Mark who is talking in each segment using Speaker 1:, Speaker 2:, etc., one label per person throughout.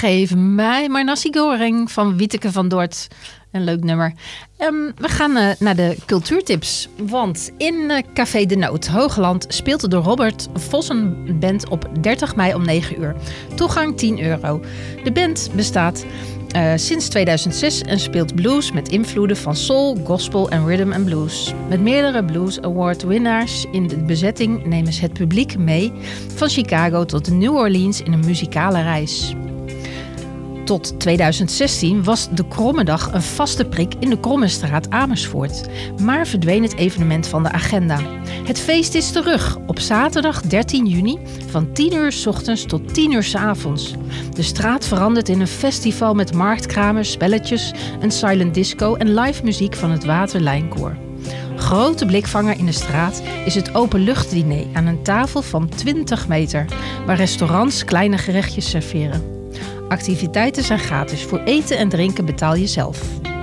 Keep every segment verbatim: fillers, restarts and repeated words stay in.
Speaker 1: Geef mij maar nasi goreng van Wieteke van Dort. Een leuk nummer. Um, we gaan uh, naar de cultuurtips. Want in uh, Café de Noot, Hoogland, speelt de Robert Vossen Band op dertig mei om negen uur. Toegang tien euro. De band bestaat uh, sinds tweeduizend zes en speelt blues met invloeden van soul, gospel en rhythm and blues. Met meerdere Blues Award winnaars in de bezetting nemen ze het publiek mee van Chicago tot New Orleans in een muzikale reis. Tot tweeduizend zestien was de Krommedag een vaste prik in de Krommestraat Amersfoort. Maar verdween het evenement van de agenda. Het feest is terug op zaterdag dertien juni van tien uur 's ochtends tot tien uur 's avonds. De straat verandert in een festival met marktkramers, spelletjes, een silent disco en live muziek van het Waterlijnkoor. Grote blikvanger in de straat is het openluchtdiner aan een tafel van twintig meter, waar restaurants kleine gerechtjes serveren. Activiteiten zijn gratis. Voor eten en drinken betaal je zelf.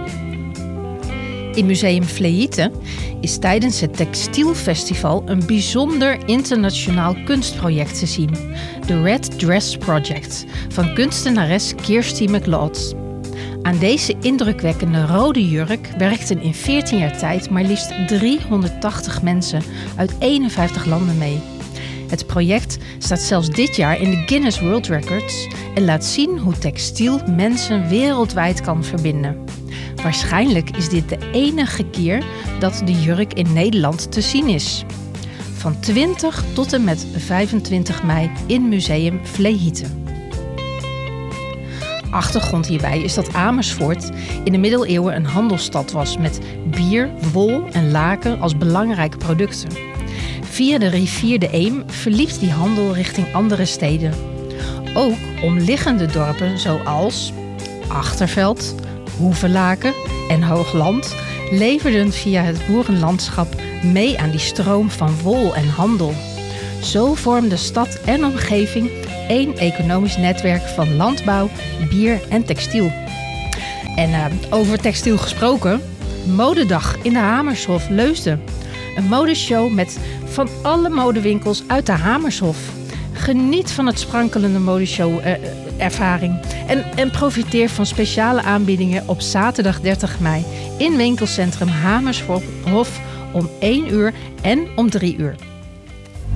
Speaker 1: In Museum Vlehieten is tijdens het Textielfestival een bijzonder internationaal kunstproject te zien. De Red Dress Project van kunstenares Kirsty McLeod. Aan deze indrukwekkende rode jurk werkten in veertien jaar tijd maar liefst driehonderdtachtig mensen uit eenenvijftig landen mee. Het project staat zelfs dit jaar in de Guinness World Records en laat zien hoe textiel mensen wereldwijd kan verbinden. Waarschijnlijk is dit de enige keer dat de jurk in Nederland te zien is. Van twintig tot en met vijfentwintig mei in Museum Vlehieten. Achtergrond hierbij is dat Amersfoort in de middeleeuwen een handelsstad was met bier, wol en laken als belangrijke producten. Via de rivier de Eem verliep die handel richting andere steden. Ook omliggende dorpen zoals Achterveld, Hoevelaken en Hoogland leverden via het boerenlandschap mee aan die stroom van wol en handel. Zo vormde stad en omgeving één economisch netwerk van landbouw, bier en textiel. En uh, over textiel gesproken, Modedag in de Hamershof Leusden. Een modeshow met van alle modewinkels uit de Hamershof. Geniet van het sprankelende modeshow-ervaring. Uh, en, en profiteer van speciale aanbiedingen op zaterdag dertig mei in winkelcentrum Hamershof om één uur en om drie uur.